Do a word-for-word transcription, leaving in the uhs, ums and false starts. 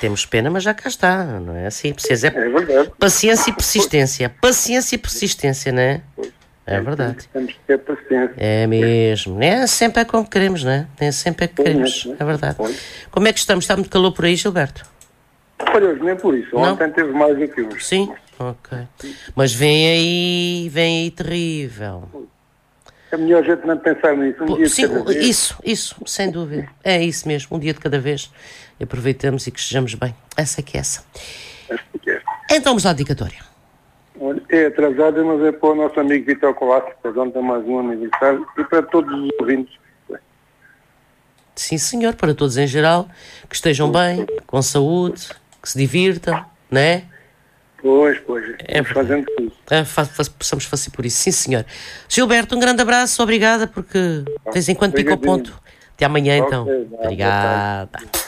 temos pena, mas já cá está, não é assim? Precisa é, É verdade. Paciência e persistência. Paciência e persistência, não é? É verdade. Temos que ter paciência. É mesmo. É sempre é como queremos, não é? É sempre é que queremos. É verdade. Como é que estamos? Está muito calor por aí, Gilberto? Olha, hoje nem por isso. Ontem teve mais do que hoje. Sim? Ok. Mas vem aí, vem aí terrível. É melhor a gente não pensar nisso. Um Pô, dia sim, de cada vez. isso, isso, sem dúvida. É isso mesmo, um dia de cada vez. Aproveitamos e que estejamos bem. Essa é que é essa. Acho que é. Então vamos à dedicatória. Olha, é atrasada, mas é para o nosso amigo Vitor Colasso, que ontem mais um aniversário, e para todos os ouvintes. Sim, senhor, para todos em geral, que estejam bem, com saúde, que se divirtam, não é? Pois, pois, É estamos fazendo tudo. É, fa- fa- possamos fazer por isso, sim, senhor. Gilberto, um grande abraço, obrigada, porque de vez em quando pica o ponto. Até amanhã, então. Ok, vá, boa tarde. Obrigada.